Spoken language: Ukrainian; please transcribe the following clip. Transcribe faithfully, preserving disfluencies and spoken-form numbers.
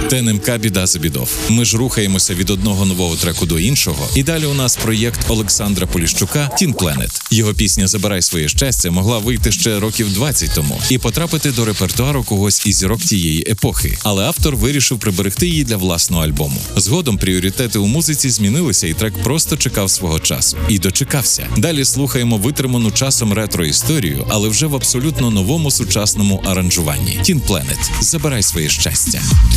ТНМК «Біда Забідов». Ми ж рухаємося від одного нового треку до іншого. І далі у нас проєкт Олександра Поліщука «Тін Пленет». Його пісня «Забирай своє щастя» могла вийти ще років двадцять тому і потрапити до репертуару когось із зірок тієї епохи. Але автор вирішив приберегти її для власного альбому. Згодом пріоритети у музиці змінилися, і трек просто чекав свого часу. І дочекався. Далі слухаємо витриману часом ретро-історію, але вже в абсолютно новому сучасному аранжуванні. «Тін Пленет». Забирай своє щастя.